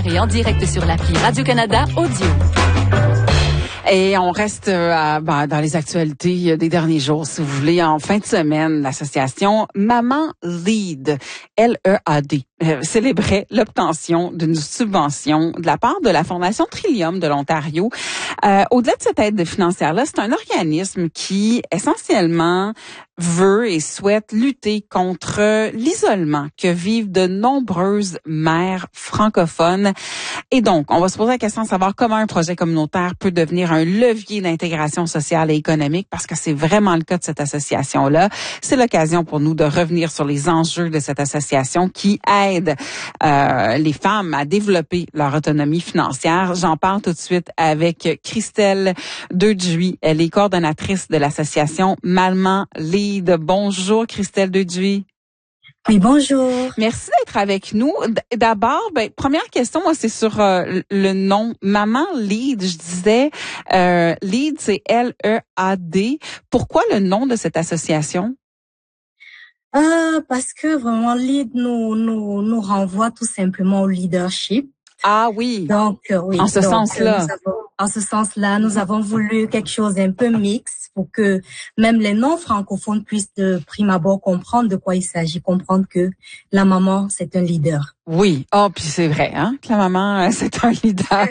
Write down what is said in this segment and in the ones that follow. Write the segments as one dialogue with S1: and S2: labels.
S1: et en direct sur l'appli Radio-Canada Audio.
S2: Et on reste dans les actualités des derniers jours, si vous voulez. En fin de semaine, l'association Maman Lead, L-E-A-D, célébrait l'obtention d'une subvention de la part de la Fondation Trillium de l'Ontario. Au-delà de cette aide financière-là, c'est un organisme qui, essentiellement, veut et souhaite lutter contre l'isolement que vivent de nombreuses mères francophones. Et donc, on va se poser la question de savoir comment un projet communautaire peut devenir un levier d'intégration sociale et économique, parce que c'est vraiment le cas de cette association-là. C'est l'occasion pour nous de revenir sur les enjeux de cette association qui aide les femmes à développer leur autonomie financière. J'en parle tout de suite avec Christelle Deduy. Elle est coordonnatrice de l'association Maman Lead. Bonjour Christelle Deduy.
S3: Oui, bonjour.
S2: Merci d'être avec nous. D'abord, première question, moi, c'est sur le nom Maman Lead. Je disais, Lead, c'est L-E-A-D. Pourquoi le nom de cette association?
S3: Parce que vraiment, Lead nous renvoie tout simplement au leadership.
S2: Ah oui.
S3: Donc, oui.
S2: En ce sens-là.
S3: En ce sens-là, nous avons voulu quelque chose d'un peu mix pour que même les non-francophones puissent de prime abord comprendre de quoi il s'agit, comprendre que la maman, c'est un leader.
S2: Oui. Oh, puis c'est vrai, hein, que la maman, c'est un leader.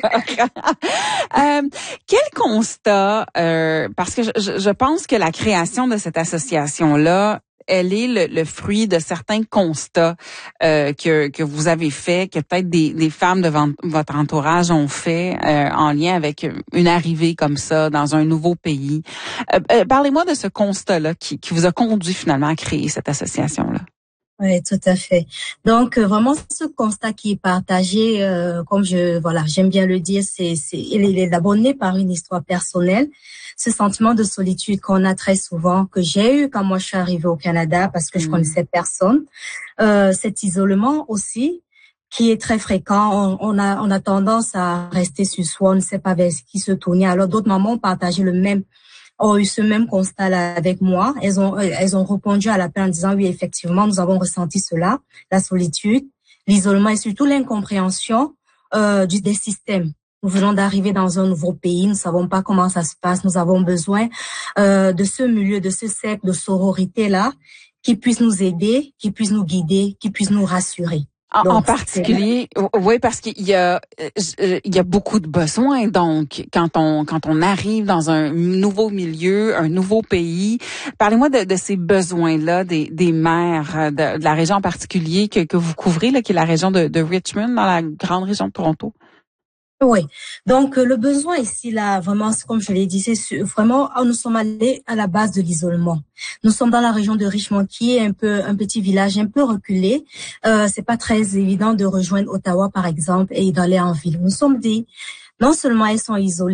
S2: Quel constat, parce que je pense que la création de cette association-là, elle est le fruit de certains constats que vous avez faits, que peut-être des femmes de votre entourage ont fait en lien avec une arrivée comme ça dans un nouveau pays. Parlez-moi de ce constat-là qui vous a conduit finalement à créer cette association-là.
S3: Oui, tout à fait. Donc vraiment ce constat qui est partagé, comme j'aime bien le dire, il est d'abord né par une histoire personnelle. Ce sentiment de solitude qu'on a très souvent, que j'ai eu quand moi je suis arrivée au Canada parce que je connaissais personne. Cet isolement aussi qui est très fréquent. On a tendance à rester sur soi, on ne sait pas vers qui se tourner. Alors d'autres mamans ont partagé ont eu ce même constat-là avec moi. Elles ont répondu à l'appel en disant oui, effectivement, nous avons ressenti cela, la solitude, l'isolement et surtout l'incompréhension des systèmes. Nous venons d'arriver dans un nouveau pays, nous ne savons pas comment ça se passe, nous avons besoin de ce milieu, de ce cercle de sororité-là qui puisse nous aider, qui puisse nous guider, qui puisse nous rassurer.
S2: Donc, en particulier, oui, parce qu'il y a beaucoup de besoins. Donc, quand on arrive dans un nouveau milieu, un nouveau pays, parlez-moi de ces besoins-là des mères de la région en particulier que vous couvrez, là, qui est la région de Richmond, dans la grande région de Toronto.
S3: Oui. Donc, le besoin ici, là, vraiment, comme je l'ai dit, c'est vraiment, nous sommes allés à la base de l'isolement. Nous sommes dans la région de Richmond, qui est un petit village un peu reculé. C'est pas très évident de rejoindre Ottawa, par exemple, et d'aller en ville. Nous sommes dit, non seulement elles sont isolées,